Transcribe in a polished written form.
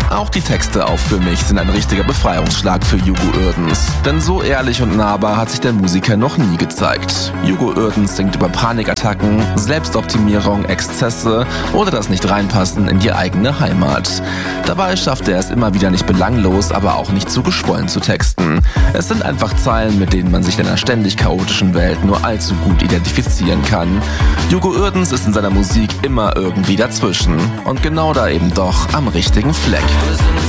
Auch die Texte auf Für mich sind ein richtiger Befreiungsschlag für Hugo Uerdens. Denn so ehrlich und nahbar hat sich der Musiker noch nie gezeigt. Hugo Uerdens singt über Panikattacken, Selbstoptimierung, Exzesse oder das Nicht-Reinpassen in die eigene Heimat. Dabei schafft er es immer wieder nicht belanglos, aber auch nicht zu geschwollen zu texten. Es sind einfach Zeilen, mit denen man sich in einer ständig chaotischen Welt nur allzu gut identifizieren kann. Hugo Uerdens ist in seiner Musik immer irgendwie dazwischen. Und genau da eben doch am richtigen Fleck.